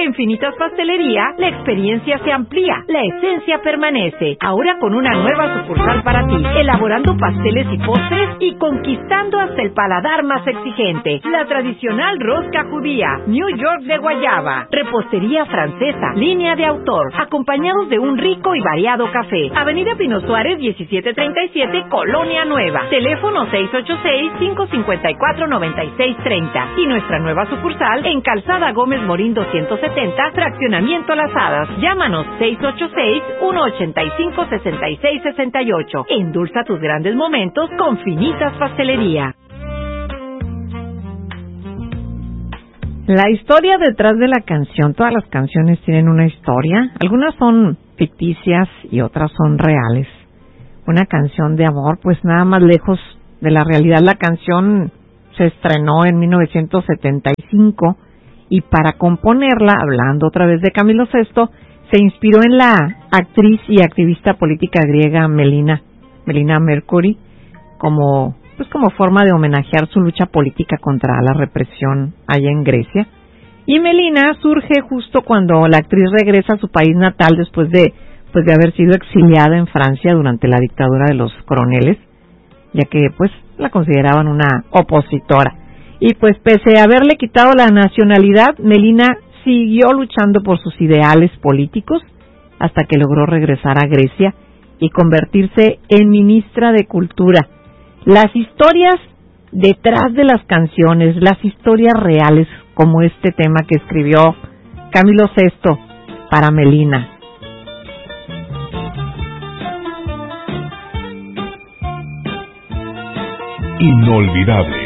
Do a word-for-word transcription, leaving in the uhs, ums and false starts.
En Finitas Pastelería, la experiencia se amplía, la esencia permanece. Ahora con una nueva sucursal para ti, elaborando pasteles y postres y conquistando hasta el paladar más exigente. La tradicional rosca judía, New York de guayaba, repostería francesa, línea de autor, acompañados de un rico y variado café. Avenida Pino Suárez, diecisiete treinta y siete, Colonia Nueva. Teléfono seis ocho seis, cinco cinco cuatro, nueve seis tres cero. Y nuestra nueva sucursal en Calzada Gómez Morín doscientos setenta, Fraccionamiento Las Hadas. Llámanos seis ocho seis, uno ocho cinco, seis seis seis ocho. Endulza tus grandes momentos con Finitas Pastelería. La historia detrás de la canción, todas las canciones tienen una historia, algunas son ficticias y otras son reales. Una canción de amor, pues nada más lejos de la realidad. La canción se estrenó en mil novecientos setenta y cinco y para componerla, hablando otra vez de Camilo sexto, se inspiró en la actriz y activista política griega Melina, Melina Mercouri, como pues como forma de homenajear su lucha política contra la represión allá en Grecia. Y Melina surge justo cuando la actriz regresa a su país natal después de pues de haber sido exiliada en Francia durante la dictadura de los coroneles, ya que pues la consideraban una opositora. Y pues pese a haberle quitado la nacionalidad, Melina siguió luchando por sus ideales políticos hasta que logró regresar a Grecia y convertirse en ministra de Cultura. Las historias detrás de las canciones, las historias reales, como este tema que escribió Camilo sexto para Melina. Inolvidable.